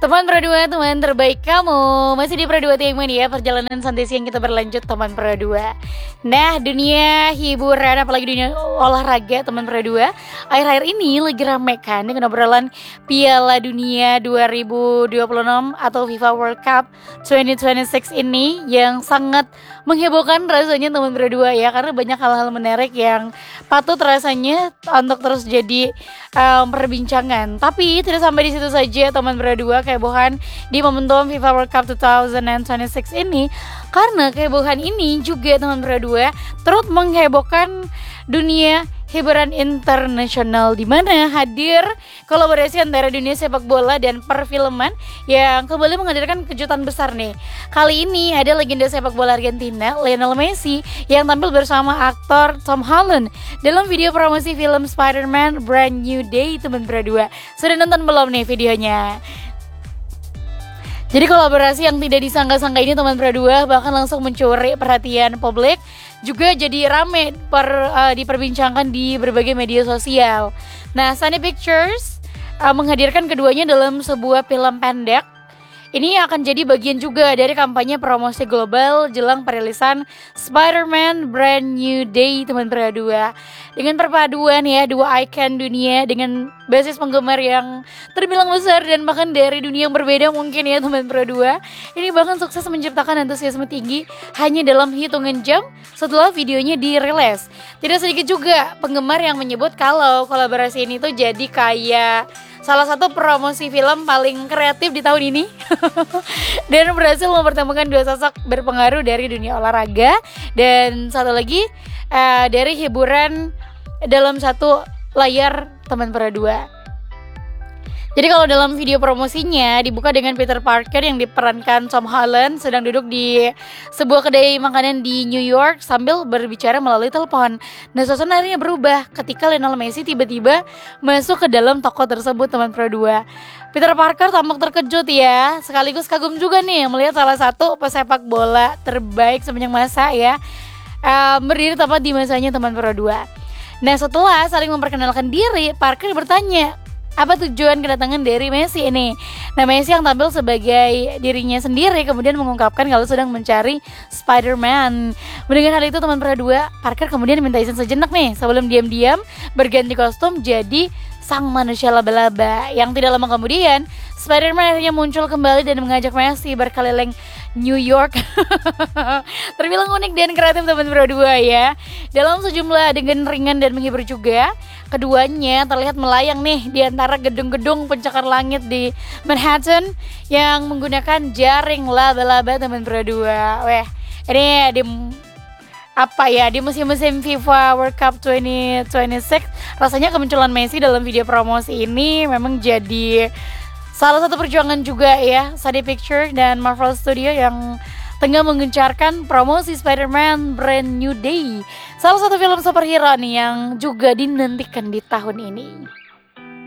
Teman Pro2, teman terbaik kamu. Masih di Pro2 Tim ya, perjalanan santai siang kita berlanjut teman Pro2. Nah, dunia hiburan apalagi dunia olahraga teman Pro2 akhir-akhir ini lagi rame kan dengan obrolan Piala Dunia 2026 atau FIFA World Cup 2026 ini yang sangat menghebohkan rasanya teman Pro2 ya, karena banyak hal-hal menarik yang patut rasanya untuk terus jadi perbincangan. Tapi tidak sampai di situ saja teman Pro2, kehebohan di momentum FIFA World Cup 2026 ini, karena kehebohan ini juga teman Pro2 turut menghebohkan dunia hiburan internasional, di mana hadir kolaborasi antara dunia sepak bola dan perfilman yang kembali menghadirkan kejutan besar nih. Kali ini ada legenda sepak bola Argentina Lionel Messi yang tampil bersama aktor Tom Holland dalam video promosi film Spider-Man Brand New Day teman Pro2. Sudah nonton belum nih videonya? Jadi kolaborasi yang tidak disangka-sangka ini teman Pro2 bahkan langsung mencuri perhatian publik, juga jadi rame diperbincangkan di berbagai media sosial. Nah, Sony Pictures menghadirkan keduanya dalam sebuah film pendek. Ini akan jadi bagian juga dari kampanye promosi global jelang perilisan Spider-Man Brand New Day teman Pro2. Dengan perpaduan ya dua ikon dunia dengan basis penggemar yang terbilang besar dan bahkan dari dunia yang berbeda mungkin ya teman Pro2. Ini bahkan sukses menciptakan antusiasme tinggi hanya dalam hitungan jam setelah videonya dirilis. Tidak sedikit juga penggemar yang menyebut kalau kolaborasi ini tuh jadi kayak salah satu promosi film paling kreatif di tahun ini dan berhasil mempertemukan dua sosok berpengaruh dari dunia olahraga dan satu lagi dari hiburan dalam satu layar teman Pro2. Jadi kalau dalam video promosinya dibuka dengan Peter Parker yang diperankan Tom Holland sedang duduk di sebuah kedai makanan di New York sambil berbicara melalui telepon. Nah, suasananya berubah ketika Lionel Messi tiba-tiba masuk ke dalam toko tersebut teman Pro2. Peter Parker tampak terkejut ya, sekaligus kagum juga nih melihat salah satu pesepak bola terbaik sepanjang masa ya, berdiri tepat di masanya teman Pro2. Nah, setelah saling memperkenalkan diri, Parker bertanya, apa tujuan kedatangan dari Messi ini? Nah, Messi yang tampil sebagai dirinya sendiri kemudian mengungkapkan kalau sedang mencari Spider-Man. Mendengar hal itu teman Pro2, Parker kemudian minta izin sejenak nih sebelum diam-diam berganti kostum jadi sang manusia laba-laba. Yang tidak lama kemudian Spider-Man akhirnya muncul kembali dan mengajak Messi berkeliling New York. Terbilang unik dan kreatif teman Pro2 ya. Dalam sejumlah adegan ringan dan menghibur juga, keduanya terlihat melayang nih di antara gedung-gedung pencakar langit di Manhattan yang menggunakan jaring laba-laba teman Pro2. Weh, ini di musim-musim FIFA World Cup 2026 rasanya kemunculan Messi dalam video promosi ini memang jadi salah satu perjuangan juga ya Sony Pictures dan Marvel Studio yang tengah menggencarkan promosi Spider-Man Brand New Day, salah satu film superhero nih yang juga dinantikan di tahun ini.